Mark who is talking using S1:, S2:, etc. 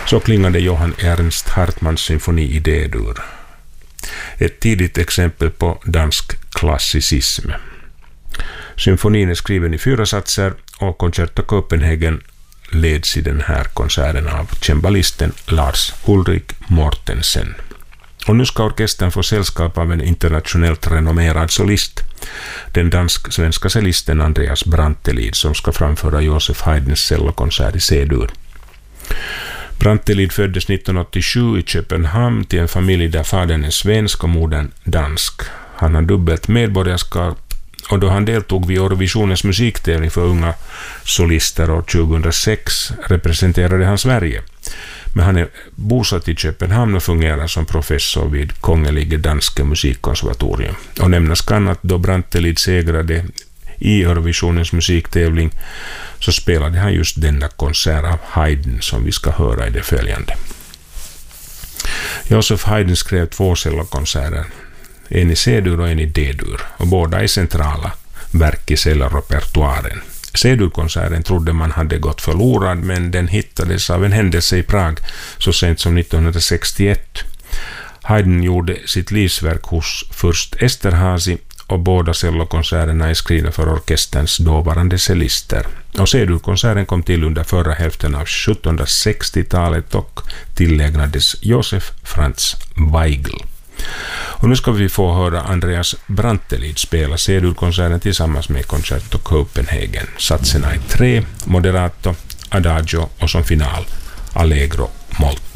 S1: Så klingade Johann Ernst Hartmanns symfoni i D-dur. Ett tidigt exempel på dansk klassicism. Symfonin är skriven i 4 satser och Concerto Copenhagen leds i den här konserten av cembalisten Lars Ulrik Mortensen. Och nu ska orkestern få sällskap av en internationellt renommerad solist, den dansk-svenska cellisten Andreas Brantelid, som ska framföra Joseph Haydns cellokonsert i C-dur. Brantelid föddes 1987 i Köpenhamn till en familj där fadern är svensk och modern dansk. Han har dubbelt medborgarskap, och då han deltog vid Eurovisionens musiktävling för unga solister år 2006 representerade han Sverige. Men han är bosatt i Köpenhamn och fungerar som professor vid Kongelige Danske Musikkonservatorium. Och nämnas kan att då Brantelid segrade i Eurovisionens musiktävling så spelade han just denna konsert av Haydn som vi ska höra i det följande. Joseph Haydn skrev 2 cellokonserter, en i C-dur och en i D-dur, och båda är centrala verk i cellorepertoaren. C-durkonserten trodde man hade gått förlorad, men den hittades av en händelse i Prag så sent som 1961. Haydn gjorde sitt livsverk hos furst Esterházy, och båda cellokonserterna är skrivna för orkesterns dåvarande cellister. Och C-durkonserten kom till under förra hälften av 1760-talet och tillägnades Josef Franz Weigl. Och nu ska vi få höra Andreas Brantelid spela C-durkonserten tillsammans med Concerto Copenhagen. Satserna är 3, moderato, adagio och som final Allegro molto.